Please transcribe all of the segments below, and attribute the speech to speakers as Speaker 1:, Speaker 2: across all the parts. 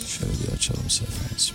Speaker 1: Şöyle bir açalım sayfamızı.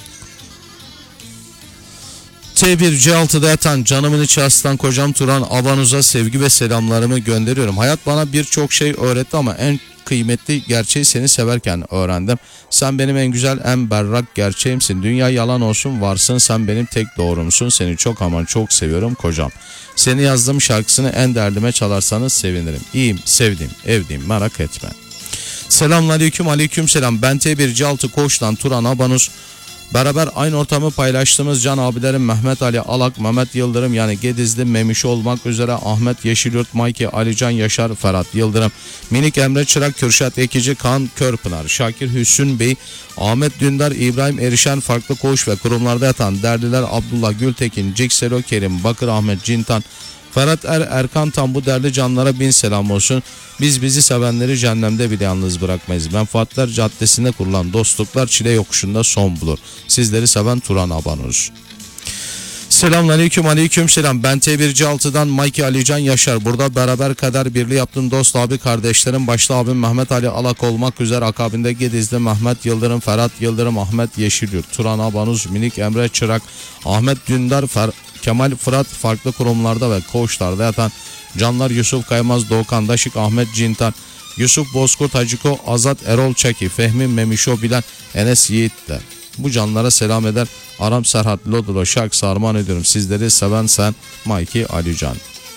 Speaker 1: T1C6'da yatan canımın içi aslan kocam Turan Abanuz'a sevgi ve selamlarımı gönderiyorum. Hayat bana birçok şey öğretti ama en kıymetli gerçeği seni severken öğrendim. Sen benim en güzel, en berrak gerçeğimsin. Dünya yalan olsun varsın, sen benim tek doğrumsun. Seni çok ama çok seviyorum kocam. Seni yazdığım şarkısını en derdime çalarsanız sevinirim. İyiyim, sevdiğim, evdeyim, merak etme. Selamünaleyküm, aleykümselam. Ben T1C6 Koç'tan Turan Abanuz. Beraber aynı ortamı paylaştığımız can abilerim Mehmet Ali Alak, Mehmet Yıldırım yani Gedizli, Memiş olmak üzere Ahmet Yeşilyurt, Mayki, Alican Yaşar, Ferhat Yıldırım, Minik Emre Çırak, Kürşat Ekici, Kaan Körpınar, Şakir Hüsnü Bey, Ahmet Dündar, İbrahim Erişen, farklı koğuş ve kurumlarda yatan derdiler Abdullah Gültekin, Cikselo Kerim, Bakır Ahmet Cintan, Ferhat Erkan Tam, bu derdi canlara bin selam olsun. Biz bizi sevenleri cehennemde bile yalnız bırakmayız. Menfaatler Caddesi'nde kurulan dostluklar çile yokuşunda son bulur. Sizleri seven Turan Abanuz. Selamünaleyküm, aleykümselam. Ben T1C6'dan Mayki Alican Yaşar. Burada beraber kader birliği yaptığım dost abi kardeşlerim, başta abim Mehmet Ali Alak olmak üzere akabinde Gedizli Mehmet Yıldırım, Ferhat Yıldırım, Ahmet Yeşilyurt, Turan Abanuz, Minik Emre Çırak, Ahmet Dündar, Kemal Fırat, farklı kurumlarda ve koğuşlarda yatan canlar Yusuf Kaymaz, Doğukan Daşık, Ahmet Cintan, Yusuf Bozkurt, Haciko, Azat Erol Çaki, Fehmi Memişo Bilen, Enes Yiğitler. Bu canlara selam eder. Aram Serhat Lodolo şarkısı armağan ediyorum. Sizleri seven sen Mayki Alican.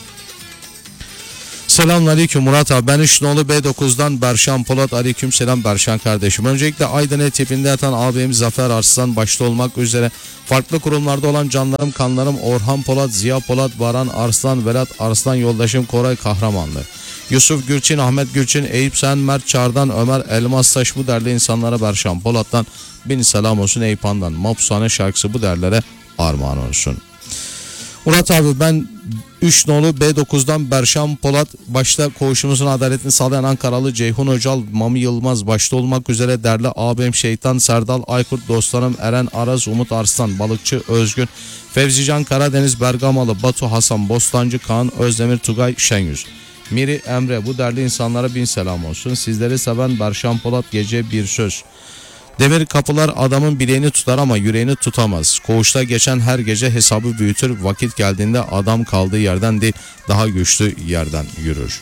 Speaker 1: Selamünaleyküm Murat abi. Ben İşnoğlu B9'dan Berşan Polat. Aleyküm selam Berşan kardeşim. Öncelikle Aydın tipinde yatan ağabeyim Zafer Arslan başta olmak üzere farklı kurumlarda olan canlarım, kanlarım Orhan Polat, Ziya Polat, Baran Arslan, Velat Arslan, yoldaşım Koray Kahramanlı, Yusuf Gülçin, Ahmet Gülçin, Eyüp Sen, Mert Çağr'dan, Ömer Elmastaş, bu derli insanlara Berşan Polat'tan bin selam olsun. Eyüphan'dan Mapusane şarkısı bu derlere armağan olsun. Murat abi ben 3 nolu B9'dan Berşan Polat, başta koğuşumuzun adaletini sağlayan Ankaralı Ceyhun Öcal, Mami Yılmaz başta olmak üzere derli ağabeyim Şeytan Serdal Aykurt, dostlarım Eren Araz, Umut Arslan, Balıkçı Özgün, Fevzican Karadeniz, Bergamalı Batu, Hasan Bostancı, Kaan Özdemir, Tugay Şenyüz, Miri Emre, bu derli insanlara bin selam olsun. Sizleri seven Berşan Polat, gece bir söz. Demir kapılar adamın bileğini tutar ama yüreğini tutamaz. Koğuşta geçen her gece hesabı büyütür. Vakit geldiğinde adam kaldığı yerden değil, daha güçlü yerden yürür.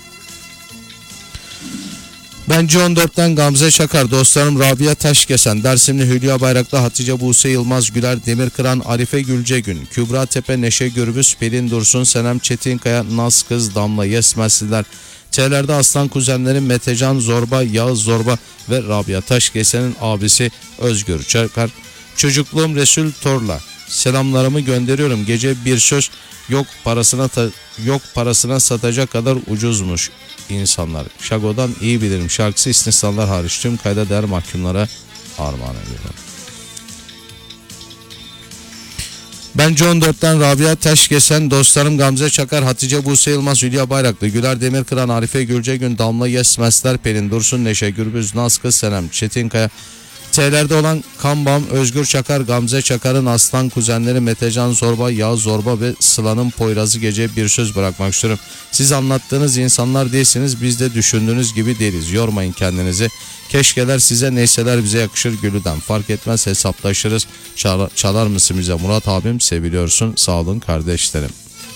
Speaker 1: Ben C14'ten Gamze Çakar, dostlarım Rabia Taşkesen, Dersimli Hülya Bayraklı, Hatice Buse Yılmaz Güler, Demirkıran Arife Gülcegün, Kübra Tepe, Neşe Gürbüz, Pelin Dursun, Senem Çetinkaya, Naz Kız, Damla Yesmezliler, Ç'lerde Aslan kuzenlerim Metecan Zorba, Yağız Zorba ve Rabia Taşkesen'in abisi Özgür Çakar. Çocukluğum Resul Torla. Selamlarımı gönderiyorum. Gece bir söz, yok parasına satacak kadar ucuzmuş insanlar. Şago'dan iyi bilirim şarkısı istisnalar hariç tüm kayda değer mahkumlara armağan ediyorum. Ben C14'ten Rabia Taşkesen, dostlarım Gamze Çakar, Hatice Buse Yılmaz, Hülya Bayraklı, Güler Demirkıran, Arife Gülcegün, Damla Yesmezler, Pelin Dursun, Neşe Gürbüz, Naz Kız, Senem Çetinkaya, T'lerde olan Kambam, Özgür Çakar, Gamze Çakar'ın aslan kuzenleri Metecan Zorba, Yağız Zorba ve Sıla'nın Poyraz'ı, gece bir söz bırakmak istiyorum. Siz anlattığınız insanlar değilsiniz, biz de düşündüğünüz gibi değiliz. Yormayın kendinizi. Keşkeler size, neyseler bize yakışır gülüden. Fark etmez, hesaplaşırız. Çalar mısın bize Murat abim, seviliyorsun. Sağ olun kardeşlerim.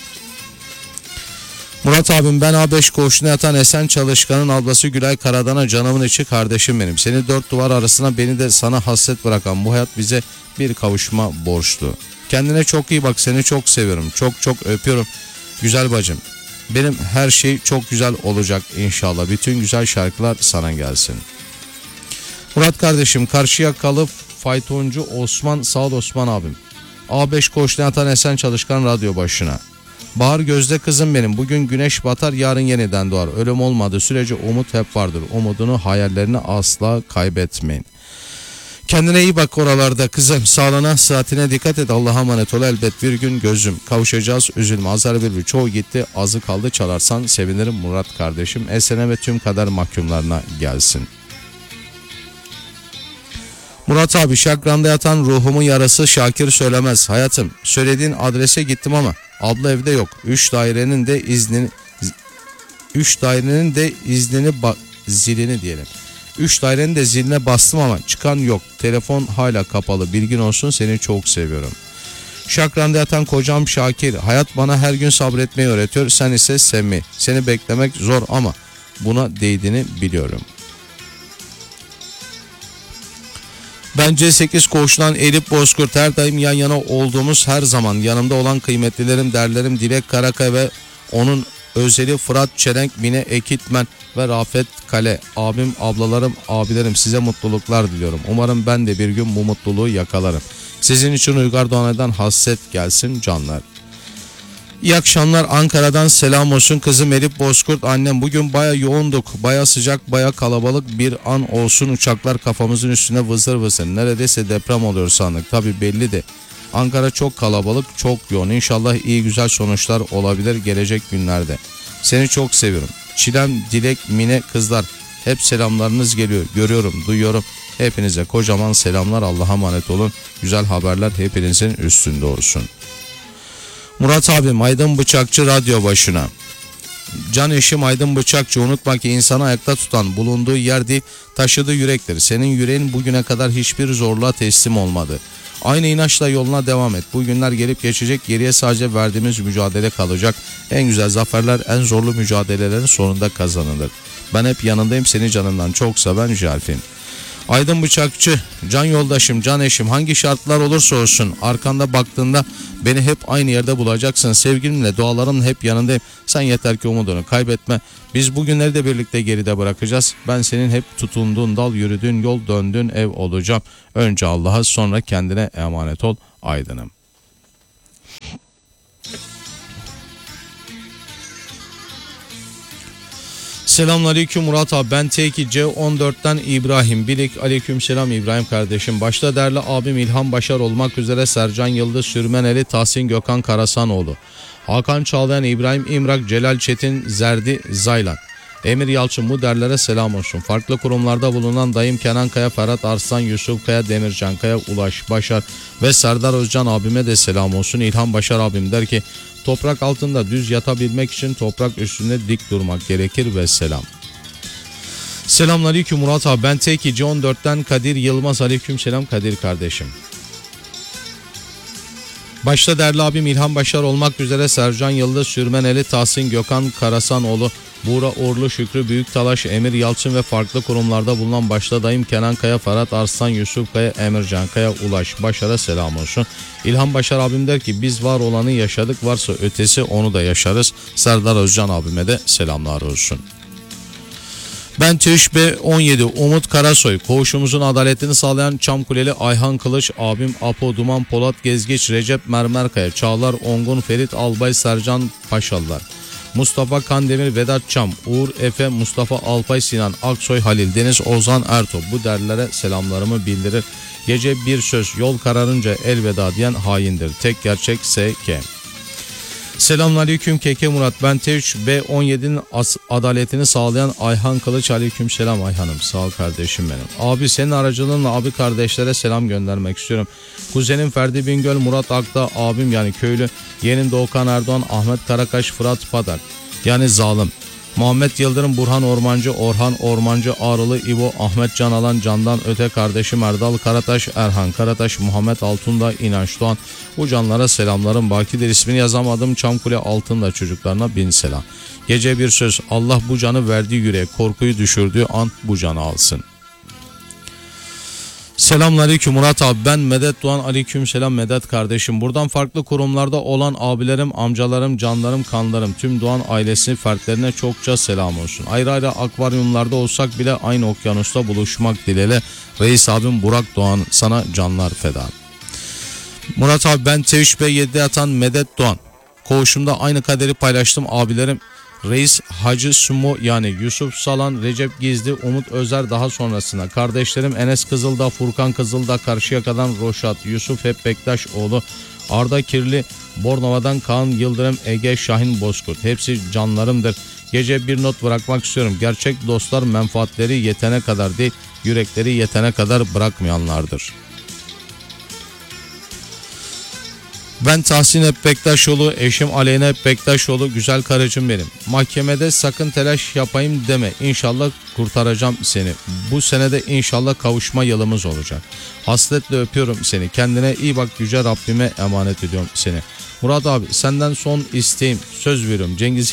Speaker 1: Murat abim ben A5 koğuşuna yatan Esen Çalışkan'ın ablası Gülay Karadan'a, canımın içi kardeşim benim. Seni dört duvar arasına, beni de sana hasret bırakan bu hayat bize bir kavuşma borçlu. Kendine çok iyi bak, seni çok seviyorum. Çok çok öpüyorum güzel bacım. Benim her şey çok güzel olacak inşallah. Bütün güzel şarkılar sana gelsin. Murat kardeşim Karşıyakalı faytoncu Osman, sağ ol Osman abim. A5 koğuşuna yatan Esen Çalışkan radyo başına. Bahar gözde kızım benim, bugün güneş batar yarın yeniden doğar. Ölüm olmadığı sürece umut hep vardır. Umudunu, hayallerini asla kaybetmeyin. Kendine iyi bak oralarda kızım, sağlığına sıhhatine dikkat et, Allah'a emanet ol, elbet bir gün gözüm kavuşacağız, üzülme. Azar bir çoğu gitti, azı kaldı, çalarsan sevinirim Murat kardeşim. Esen'e ve tüm kader mahkumlarına gelsin. Murat abi şakranda yatan ruhumun yarası Şakir söylemez. Hayatım söylediğin adrese gittim ama abla evde yok. 3 dairenin de iznini zilini diyelim. 3 dairenin de ziline bastım ama çıkan yok. Telefon hala kapalı. Bilgin olsun, seni çok seviyorum. Şakran'da yatan kocam Şakir. Hayat bana her gün sabretmeyi öğretiyor. Sen ise sevmeyi. Seni beklemek zor ama buna değdiğini biliyorum. Bence 8 koğuştan Elif Bozkurt, her daim yan yana olduğumuz, her zaman yanımda olan kıymetlilerim, derlerim Dilek Karakaya ve onun özeli Fırat Çelenk, Mine Ekitmen ve Rafet Kale. Abim, ablalarım, abilerim, size mutluluklar diliyorum. Umarım ben de bir gün bu mutluluğu yakalarım. Sizin için Uygar Doğanay'dan hasret gelsin canlar. İyi akşamlar, Ankara'dan selam olsun kızım Elif Bozkurt. Annem, bugün baya yoğunduk, baya sıcak, baya kalabalık bir an olsun, uçaklar kafamızın üstüne vızır vızır, neredeyse deprem oluyor sandık. Tabi belli de Ankara çok kalabalık, çok yoğun. İnşallah iyi güzel sonuçlar olabilir gelecek günlerde. Seni çok seviyorum. Çilem, Dilek, Mine kızlar, hep selamlarınız geliyor, görüyorum, duyuyorum. Hepinize kocaman selamlar, Allah'a emanet olun. Güzel haberler hepinizin üstünde olsun. Murat abim, Aydın Bıçakçı radyo başına. Can eşim Aydın Bıçakçı, unutma ki insanı ayakta tutan bulunduğu yer değil, taşıdığı yürektir. Senin yüreğin bugüne kadar hiçbir zorluğa teslim olmadı. Aynı inançla yoluna devam et. Bu günler gelip geçecek, geriye sadece verdiğimiz mücadele kalacak. En güzel zaferler en zorlu mücadelelerin sonunda kazanılır. Ben hep yanındayım, seni canımdan çok seven Jalfin. Aydın Bıçakçı, can yoldaşım, can eşim, hangi şartlar olursa olsun arkanda baktığında beni hep aynı yerde bulacaksın. Sevgilimle, dualarımla hep yanındayım. Sen yeter ki umudunu kaybetme. Biz bugünleri de birlikte geride bırakacağız. Ben senin hep tutunduğun dal, yürüdüğün yol, döndüğün ev olacağım. Önce Allah'a, sonra kendine emanet ol Aydın'ım. Selamünaleyküm Murat abi, ben T2C14'ten İbrahim Bilik. Aleykümselam İbrahim kardeşim. Başta değerli abim İlhan Başar olmak üzere Sercan Yıldız, Sürmeneli, Tahsin Gökhan Karasanoğlu, Hakan Çağlayan, İbrahim İmrak, Celal Çetin, Zerdi Zaylan, Emir Yalçın, bu derlere selam olsun. Farklı kurumlarda bulunan dayım Kenan Kaya, Ferhat Arslan, Yusuf Kaya, Demircan Kaya, Ulaş Başar ve Serdar Özcan abime de selam olsun. İlhan Başar abim der ki, toprak altında düz yatabilmek için toprak üstünde dik durmak gerekir ve selam. Selamünaleyküm Murat abi, ben T2C14'ten Kadir Yılmaz. Aleykümselam Kadir kardeşim. Başta değerli abim İlhan Başar olmak üzere Sercan Yıldız, Sürmeneli, Tahsin Gökhan Karasanoğlu, Buğra Uğurlu, Şükrü Büyüktalaş, Emir Yalçın ve farklı kurumlarda bulunan başta dayım Kenan Kaya, Ferhat Arslan, Yusuf Kaya, Emircan Kaya, Ulaş Başar'a selam olsun. İlhan Başar abim der ki, biz var olanı yaşadık, varsa ötesi onu da yaşarız. Serdar Özcan abime de selamlar olsun. Ben TÜŞB17 Umut Karasoy, koğuşumuzun adaletini sağlayan Çamkuleli Ayhan Kılıç, abim Apo Duman, Polat Gezgeç, Recep Mermerkaya, Çağlar Ongun, Ferit Albay, Sercan Paşalılar, Mustafa Kandemir, Vedat Çam, Uğur Efe, Mustafa Alpay, Sinan Aksoy, Halil Deniz, Ozan Ertuğ, bu derlere selamlarımı bildirir. Gece bir söz, yol kararınca elveda diyen haindir. Tek gerçek S.K. Selamünaleyküm Keke Murat, ben T3B17'nin adaletini sağlayan Ayhan Kılıç. Aleykümselam Ayhan'ım, sağ ol kardeşim benim. Abi, senin aracılığınla abi kardeşlere selam göndermek istiyorum. Kuzenim Ferdi Bingöl, Murat Akta, abim yani köylü, yeğenim Doğukan Erdoğan, Ahmet Karakaş, Fırat Padar yani zalim, Muhammed Yıldırım, Burhan Ormancı, Orhan Ormancı, Ağrılı İbo, Ahmet Canalan, Candan Öte kardeşim Erdal Karataş, Erhan Karataş, Muhammed Altunda, İnanç Doğan, bu canlara selamlarım bakidir. İsmini yazamadım, Çamkule Altında çocuklarına bin selam. Gece bir söz, Allah bu canı verdiği yüreğe, korkuyu düşürdüğü an bu canı alsın. Selamünaleyküm Murat abi, ben Medet Doğan. Aleykümselam Medet kardeşim. Buradan farklı kurumlarda olan abilerim, amcalarım, canlarım, kanlarım, tüm Doğan ailesi fertlerine çokça selam olsun. Ayrı ayrı akvaryumlarda olsak bile aynı okyanusta buluşmak dileğiyle reis abim Burak Doğan, sana canlar feda. Murat abi, ben T3B7'de yatan Medet Doğan. Koğuşumda aynı kaderi paylaştım abilerim Reis Hacı Sumo yani Yusuf Salan, Recep Gizli, Umut Özer daha sonrasında. Kardeşlerim Enes Kızıldağ, Furkan Kızıldağ, Karşıyaka'dan Roşat, Yusuf Hep Bektaşoğlu, Arda Kirli, Bornova'dan Kaan Yıldırım, Ege Şahin Bozkurt. Hepsi canlarımdır. Gece bir not bırakmak istiyorum. Gerçek dostlar menfaatleri yetene kadar değil, yürekleri yetene kadar bırakmayanlardır. Ben Tahsin Hep Bektaşoğlu, eşim Aleyna Hep Bektaşoğlu, güzel karıcığım benim. Mahkemede sakın telaş yapayım deme. İnşallah kurtaracağım seni. Bu senede inşallah kavuşma yılımız olacak. Hasretle öpüyorum seni. Kendine iyi bak, yüce Rabbime emanet ediyorum seni. Murat abi, senden son isteğim, söz veriyorum Cengiz.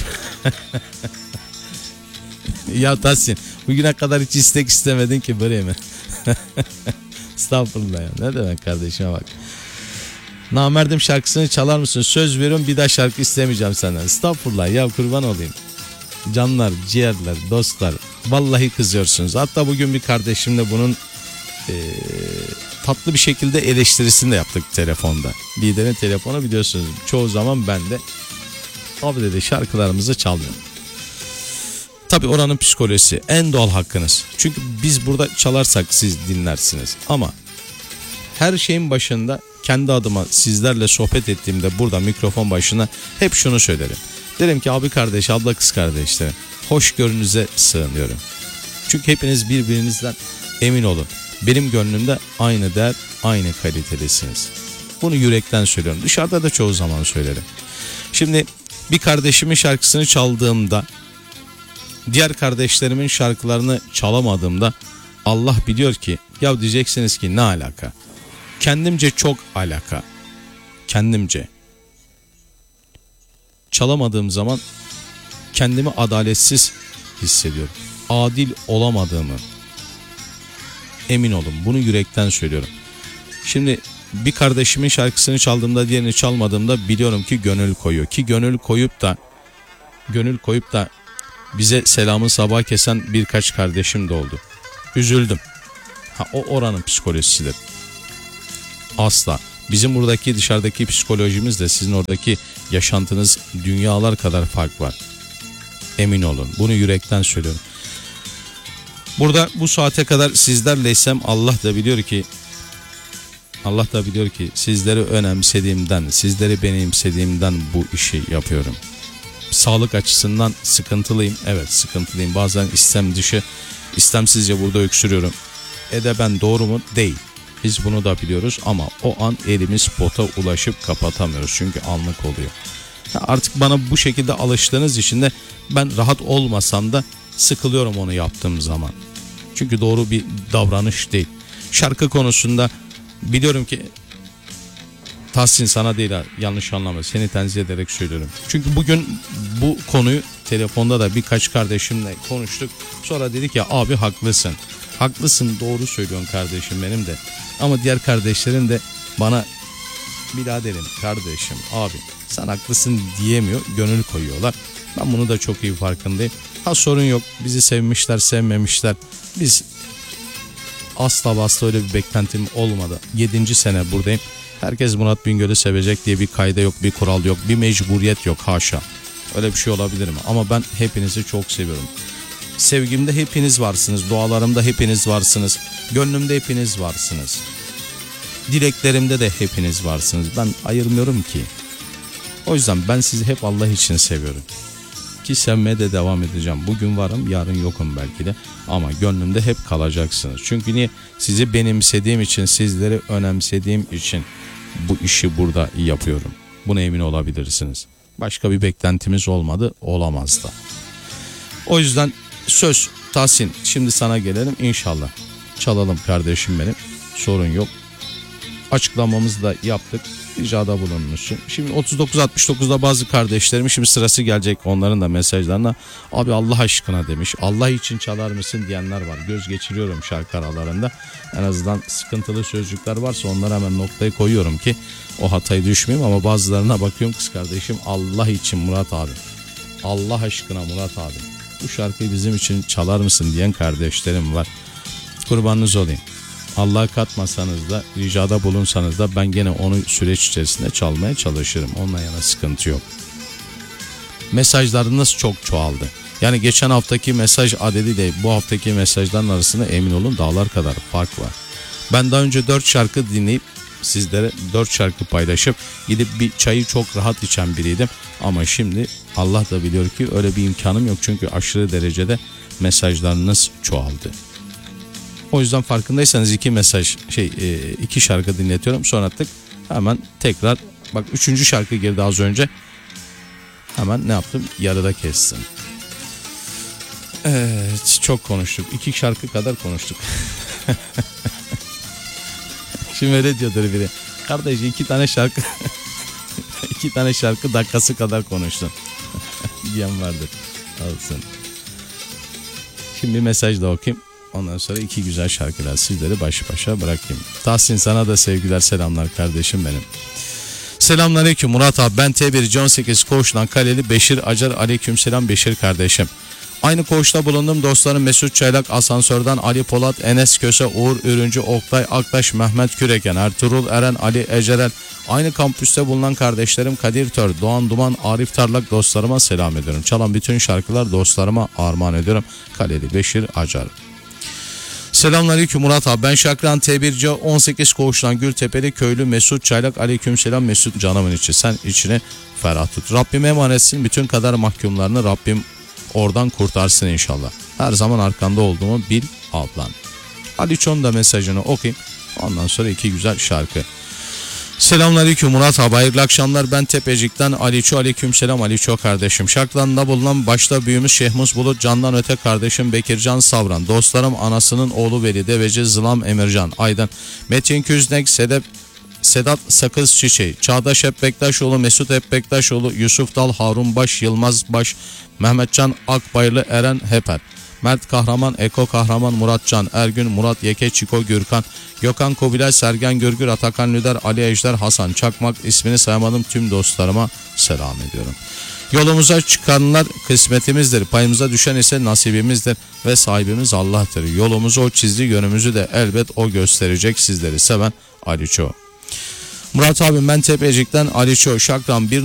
Speaker 1: Ya Tahsin, bugüne kadar hiç istek istemedin ki böyle mi? Estağfurullah ya. Ne demek kardeşime bak. Namerdim şarkısını çalar mısın? Söz veriyorum, bir daha şarkı istemeyeceğim senden. Estağfurullah ya, kurban olayım. Canlar, ciğerler, dostlar. Vallahi kızıyorsunuz. Hatta bugün bir kardeşimle bunun tatlı bir şekilde eleştirisini de yaptık telefonda. Liderin telefonu biliyorsunuz. Çoğu zaman bende. Abi dedi, şarkılarımızı çalmıyor. Tabii oranın psikolojisi en doğal hakkınız. Çünkü biz burada çalarsak siz dinlersiniz. Ama her şeyin başında kendi adıma sizlerle sohbet ettiğimde burada mikrofon başına hep şunu söylerim. Derim ki abi kardeş, abla kız kardeşlerim, hoşgörünüze sığınıyorum. Çünkü hepiniz birbirinizden emin olun. Benim gönlümde aynı değer, aynı kalitedesiniz. Bunu yürekten söylüyorum. Dışarıda da çoğu zaman söylerim. Şimdi bir kardeşimin şarkısını çaldığımda, diğer kardeşlerimin şarkılarını çalamadığımda Allah biliyor ki, ya diyeceksiniz ki ne alaka? Kendimce çok alaka. Kendimce. Çalamadığım zaman kendimi adaletsiz hissediyorum. Adil olamadığımı emin olun. Bunu yürekten söylüyorum. Şimdi bir kardeşimin şarkısını çaldığımda, diğerini çalmadığımda biliyorum ki gönül koyuyor. Ki gönül koyup da bize selamı sabah kesen birkaç kardeşim de oldu. Üzüldüm. O oranın psikolojisidir. Asla. Bizim buradaki dışarıdaki psikolojimizle sizin oradaki yaşantınız dünyalar kadar fark var. Emin olun. Bunu yürekten söylüyorum. Burada bu saate kadar sizlerleysem Allah da biliyor ki sizleri önemsediğimden, sizleri benimsediğimden bu işi yapıyorum. Sağlık açısından sıkıntılıyım. Evet, sıkıntılıyım. Bazen istem dışı, istemsizce burada öksürüyorum. Ben doğru mu? Değil. Biz bunu da biliyoruz ama o an elimiz pota ulaşıp kapatamıyoruz. Çünkü anlık oluyor. Artık bana bu şekilde alıştığınız için de ben rahat olmasam da sıkılıyorum onu yaptığım zaman. Çünkü doğru bir davranış değil. Şarkı konusunda biliyorum ki Tahsin, sana değil ha, yanlış anlama, seni tenzih ederek söylüyorum. Çünkü bugün bu konuyu telefonda da birkaç kardeşimle konuştuk. Sonra dedik ya abi haklısın. Haklısın, doğru söylüyorsun kardeşim benim de. Ama diğer kardeşlerim de bana biraderim, kardeşim, abi sen haklısın diyemiyor, gönül koyuyorlar. Ben bunu da çok iyi farkındayım. Sorun yok, bizi sevmişler sevmemişler. Biz asla öyle bir beklentim olmadı. 7. sene buradayım. Herkes Murat Bingöl'ü sevecek diye bir kayda yok, bir kural yok, bir mecburiyet yok, haşa. Öyle bir şey olabilir mi? Ama ben hepinizi çok seviyorum. Sevgimde hepiniz varsınız, dualarımda hepiniz varsınız, gönlümde hepiniz varsınız. Dileklerimde de hepiniz varsınız. Ben ayırmıyorum ki. O yüzden ben sizi hep Allah için seviyorum. Ki sevmeye de devam edeceğim. Bugün varım, yarın yokum belki de. Ama gönlümde hep kalacaksınız. Çünkü niye? Sizi benimsediğim için, sizleri önemsediğim için bu işi burada yapıyorum. Buna emin olabilirsiniz. Başka bir beklentimiz olmadı, olamaz da. O yüzden söz Tahsin, şimdi sana gelelim inşallah. Çalalım kardeşim benim. Sorun yok. Açıklamamızı da yaptık. Ricada bulunmuşsun. Şimdi 3969'da bazı kardeşlerim, şimdi sırası gelecek onların da mesajlarına. Abi Allah aşkına demiş. Allah için çalar mısın diyenler var. Göz geçiriyorum şarkı aralarında. En azından sıkıntılı sözcükler varsa onlara hemen noktayı koyuyorum ki o hatayı düşmeyeyim. Ama bazılarına bakıyorum, kız kardeşim Allah için Murat abi, Allah aşkına Murat abi, bu şarkıyı bizim için çalar mısın diyen kardeşlerim var. Kurbanınız olayım. Allah'a katmasanız da, ricada bulunsanız da ben gene onu süreç içerisinde çalmaya çalışırım. Onunla yana sıkıntı yok. Mesajlarınız çok çoğaldı. Yani geçen haftaki mesaj adediyle bu haftaki mesajların arasında emin olun dağlar kadar fark var. Ben daha önce 4 şarkı dinleyip sizlere 4 şarkı paylaşıp gidip bir çayı çok rahat içen biriydim. Ama şimdi Allah da biliyor ki öyle bir imkanım yok. Çünkü aşırı derecede mesajlarınız çoğaldı. O yüzden farkındaysanız 2 şarkı dinletiyorum. Sonra hemen tekrar Bak 3. şarkı girdi az önce. Hemen ne yaptım? Yarıda kestim. Evet, çok konuştuk. 2 şarkı kadar konuştuk. Şimdi öyle diyordur biri. Kardeş 2 tane şarkı 2 tane şarkı dakikası kadar konuştun. Diyen vardır. Alsın. Şimdi bir mesaj da okuyayım. Ondan sonra 2 güzel şarkılar sizleri baş başa bırakayım. Tahsin sana da sevgiler selamlar kardeşim benim. Selamünaleyküm Murat abi, ben T1 18 Koğuş'tan Kaleli Beşir Acar. Aleyküm selam Beşir kardeşim. Aynı koğuşta bulundum dostlarım Mesut Çaylak, Asansör'den Ali Polat, Enes Köse, Uğur Ürüncü, Oktay Aktaş, Mehmet Küreken, Ertuğrul Eren, Ali Ecerel. Aynı kampüste bulunan kardeşlerim Kadir Tör, Doğan Duman, Arif Tarlak dostlarıma selam ediyorum. Çalan bütün şarkılar dostlarıma armağan ediyorum. Kaleli Beşir Acar. Selamünaleyküm Murat abi, ben Şakran T1C 18 Koğuş'tan Gültepeli Köylü Mesut Çaylak. Aleykümselam Mesut, canımın içi, sen içini ferah tut. Rabbim emanetsin, bütün kadar mahkumlarını Rabbim oradan kurtarsın inşallah. Her zaman arkanda olduğumu bil ablan. Aliço'nun da mesajını okuyayım. Ondan sonra 2 güzel şarkı. Selamünaleyküm Murat abi, hayırlı akşamlar, ben Tepecik'ten Aliço. Aleykümselam Aliço kardeşim. Şaklan'da bulunan başta büyüğümüz Şehmus Bulut, candan öte kardeşim Bekircan Savran, dostlarım anasının oğlu Veli Deveci, Zılam Emircan Aydın, Metin Küznek, Sedat Sakız Çiçeği, Çağdaş Bektaşoğlu, Mesut Bektaşoğlu, Yusuf Dal, Harun Baş, Yılmaz Baş, Mehmetcan Akbayırlı, Eren Heper, Mert Kahraman, Eko Kahraman, Muratcan Ergün, Murat Yeke, Çiko Gürkan, Gökhan Kobilay, Sergen Görgür, Atakan Lüder, Ali Ejder, Hasan Çakmak, ismini sayamadım tüm dostlarıma selam ediyorum. Yolumuza çıkanlar kısmetimizdir, payımıza düşen ise nasibimizdir ve sahibimiz Allah'tır. Yolumuzu o çizdi, yönümüzü de elbet o gösterecek. Sizleri seven Aliço. Murat abim, ben Tepecik'ten Aliço. Şakran bir